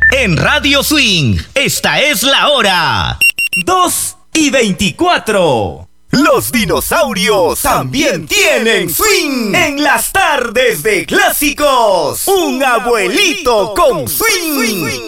En Radio Swing, esta es la hora. 2:24. Los dinosaurios también tienen swing. En las tardes de clásicos, un abuelito con swing.